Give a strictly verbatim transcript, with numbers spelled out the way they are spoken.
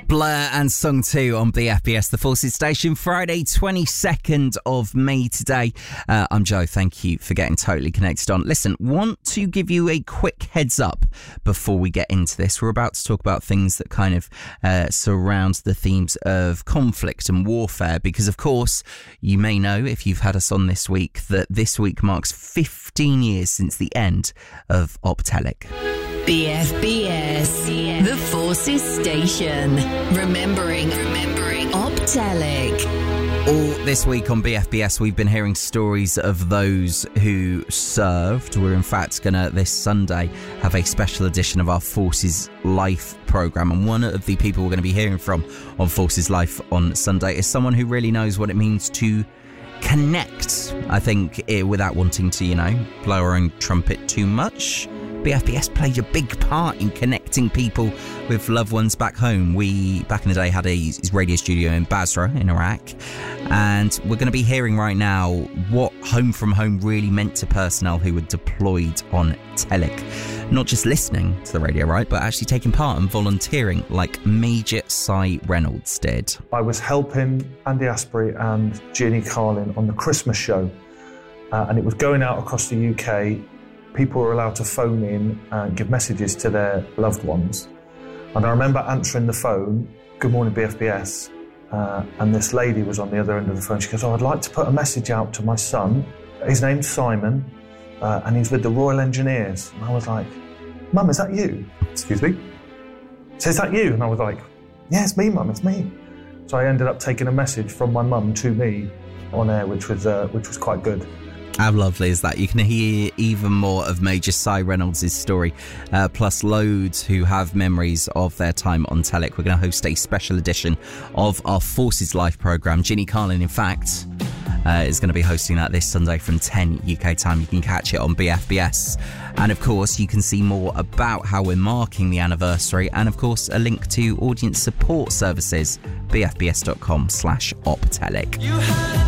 Blur and Song two on B F B S, the Forces Station, Friday, twenty-second of May today. Uh, I'm Joe. Thank you for getting totally connected on. Listen, want to give you a quick heads up before we get into this. We're about to talk about things that kind of uh, surround the themes of conflict and warfare, because, of course, you may know, if you've had us on this week, that this week marks fifteen years since the end of Optelic. B F B S, the Forces Station. Remembering, remembering Optelic. All this week on B F B S, we've been hearing stories of those who served. We're in fact going to, this Sunday, have a special edition of our Forces Life programme. And one of the people we're going to be hearing from on Forces Life on Sunday is someone who really knows what it means to connect. I think, eh, without wanting to, you know, blow our own trumpet too much, B F B S played a big part in connecting people with loved ones back home. We, back in the day, had a radio studio in Basra in Iraq, and we're going to be hearing right now what Home from Home really meant to personnel who were deployed on Telic. Not just listening to the radio, right, but actually taking part and volunteering like Major Cy Reynolds did. I was helping Andy Asprey and Ginny Carlin on the Christmas show, uh, and it was going out across the U K. People were allowed to phone in and give messages to their loved ones. And I remember answering the phone, "Good morning, B F B S." Uh, and this lady was on the other end of the phone. She goes, "Oh, I'd like to put a message out to my son. His name's Simon, uh, and he's with the Royal Engineers." And I was like, "Mum, is that you?" "Excuse me?" "So is that you?" And I was like, "Yeah, it's me, Mum, it's me." So I ended up taking a message from my mum to me on air, which was uh, which was quite good. How lovely is that? You can hear even more of Major Cy Reynolds' story, uh, plus loads who have memories of their time on Telic. We're going to host a special edition of our Forces Life programme. Ginny Carlin, in fact, uh, is going to be hosting that this Sunday from ten U K time. You can catch it on B F B S. And, of course, you can see more about how we're marking the anniversary and, of course, a link to audience support services, bfbs.com slash optelic.